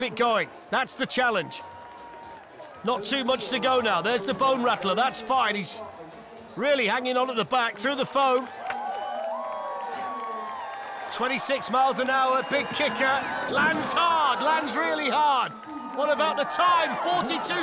It going. That's the challenge. Not too much to go now. There's the bone rattler. That's fine. He's really hanging on at the back through the foam. 26 miles an hour, big kicker. Lands hard, lands really hard. What about the time? 42.